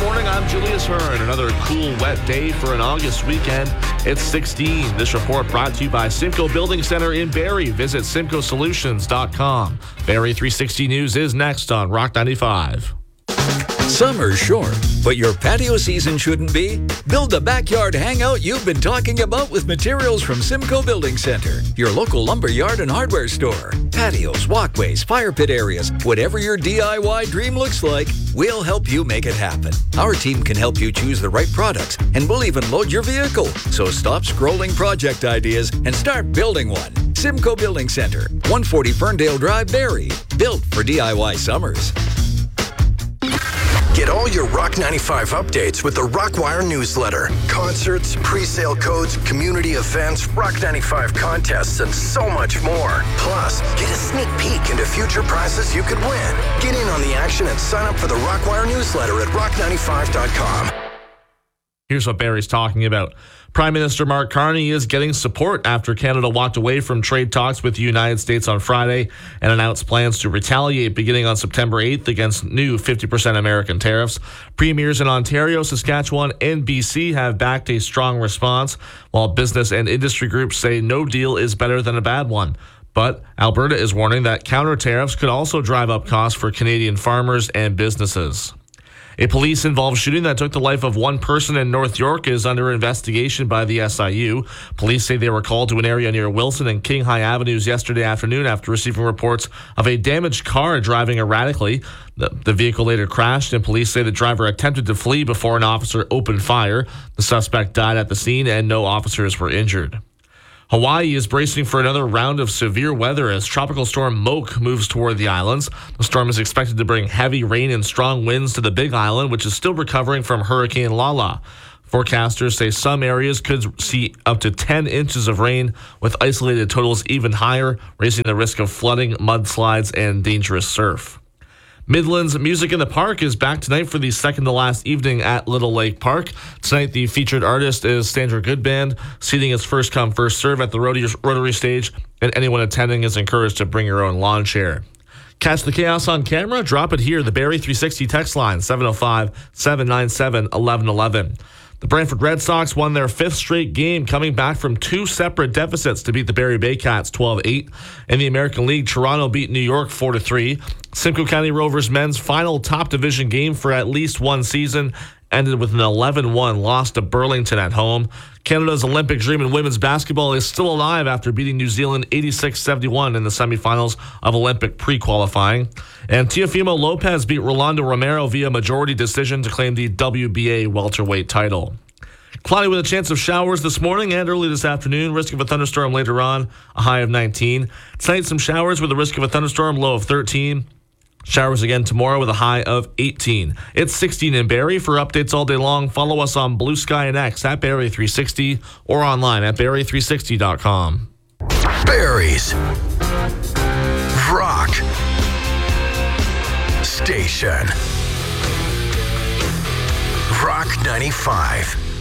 morning. I'm Julius Hearn. Another cool, wet day for an August weekend. It's 16. This report brought to you by Simcoe Building Center in Barrie. Visit simcoesolutions.com. Barrie 360 News is next on Rock 95. Summer's short, but your patio season shouldn't be. Build the backyard hangout you've been talking about with materials from Simcoe Building Center, your local lumber yard and hardware store. Patios, walkways, fire pit areas, whatever your DIY dream looks like, we'll help you make it happen. Our team can help you choose the right products, and we'll even load your vehicle. So stop scrolling project ideas and start building one. Simcoe Building Center, 140 Ferndale Drive, Barrie. Built for DIY summers. Get all your Rock 95 updates with the Rockwire newsletter. Concerts, pre-sale codes, community events, Rock 95 contests, and so much more. Plus, get a sneak peek into future prizes you could win. Get in on the action and sign up for the Rockwire newsletter at rock95.com. Here's what Barrie's talking about. Prime Minister Mark Carney is getting support after Canada walked away from trade talks with the United States on Friday and announced plans to retaliate beginning on September 8th against new 50% American tariffs. Premiers in Ontario, Saskatchewan, and BC have backed a strong response, while business and industry groups say no deal is better than a bad one. But Alberta is warning that counter tariffs could also drive up costs for Canadian farmers and businesses. A police-involved shooting that took the life of one person in North York is under investigation by the SIU. Police say they were called to an area near Wilson and King High Avenues yesterday afternoon after receiving reports of a damaged car driving erratically. The vehicle later crashed, and police say the driver attempted to flee before an officer opened fire. The suspect died at the scene, and no officers were injured. Hawaii is bracing for another round of severe weather as Tropical Storm Moke moves toward the islands. The storm is expected to bring heavy rain and strong winds to the Big Island, which is still recovering from Hurricane Lala. Forecasters say some areas could see up to 10 inches of rain, with isolated totals even higher, raising the risk of flooding, mudslides, and dangerous surf. Midland's Music in the Park is back tonight for the second-to-last evening at Little Lake Park. Tonight, the featured artist is Sandra Goodband. Seating is first-come, first-serve at the Rotary stage, and anyone attending is encouraged to bring your own lawn chair. Catch the chaos on camera? Drop it here. The Barrie 360 text line, 705-797-1111. The Brantford Red Sox won their fifth straight game, coming back from two separate deficits to beat the Barrie Baycats 12-8. In the American League, Toronto beat New York 4-3. Simcoe County Rovers men's final top division game for at least one season ended with an 11-1 loss to Burlington at home. Canada's Olympic dream in women's basketball is still alive after beating New Zealand 86-71 in the semifinals of Olympic pre-qualifying. And Teofimo Lopez beat Rolando Romero via majority decision to claim the WBA welterweight title. Cloudy with a chance of showers this morning and early this afternoon. Risk of a thunderstorm later on, a high of 19. Tonight, some showers with a risk of a thunderstorm, low of 13. Showers again tomorrow with a high of 18. It's 16 in Barrie. For updates all day long, follow us on Blue Sky and X at Barrie 360 or online at Barrie360.com. Barrie's Rock Station. Rock 95.